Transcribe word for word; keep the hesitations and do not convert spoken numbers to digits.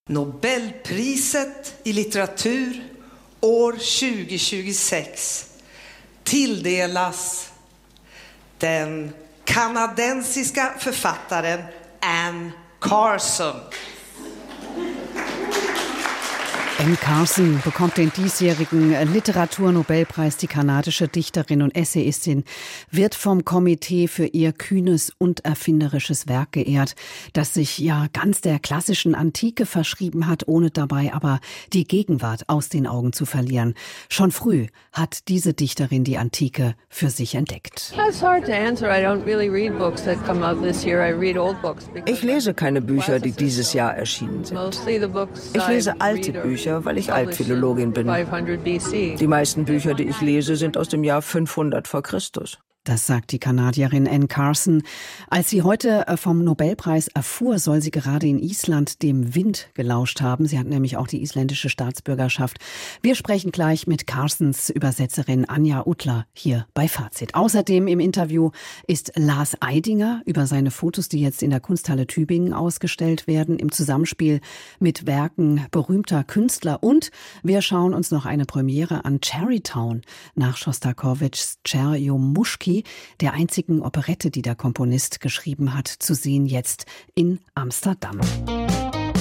Nobelpriset i litteratur år tjugo tjugosex tilldelas den kanadensiska författaren Anne Carson. Anne Carson bekommt den diesjährigen Literaturnobelpreis. Die kanadische Dichterin und Essayistin wird vom Komitee für ihr kühnes und erfinderisches Werk geehrt, das sich ja ganz der klassischen Antike verschrieben hat, ohne dabei aber die Gegenwart aus den Augen zu verlieren. Schon früh hat diese Dichterin die Antike für sich entdeckt. Ich lese keine Bücher, die dieses Jahr erschienen sind. Ich lese alte Bücher, weil ich Altphilologin bin. Die meisten Bücher, die ich lese, sind aus dem Jahr fünfhundert vor Christus. Das sagt die Kanadierin Anne Carson. Als sie heute vom Nobelpreis erfuhr, soll sie gerade in Island dem Wind gelauscht haben. Sie hat nämlich auch die isländische Staatsbürgerschaft. Wir sprechen gleich mit Carsons Übersetzerin Anja Utler hier bei Fazit. Außerdem im Interview ist Lars Eidinger über seine Fotos, die jetzt in der Kunsthalle Tübingen ausgestellt werden, im Zusammenspiel mit Werken berühmter Künstler. Und wir schauen uns noch eine Premiere an, Cherrytown, nach Schostakowitschs Czerjomuszki, der einzigen Operette, die der Komponist geschrieben hat, zu sehen jetzt in Amsterdam.